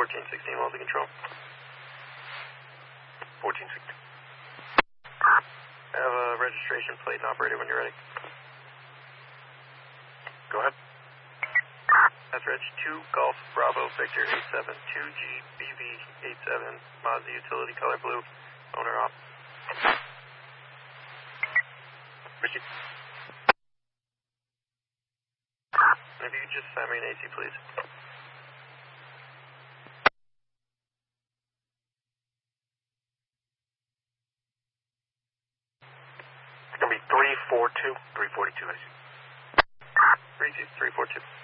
1416, Walls control. 1416. I have a registration plate and operator when you're ready. Go ahead. That's Reg 2 Golf Bravo Victor 87 2GBV 87 Mazda utility color blue. Owner off. Richie. If you could just send me an AC, please. It's going to be 342. 342, I see. 342.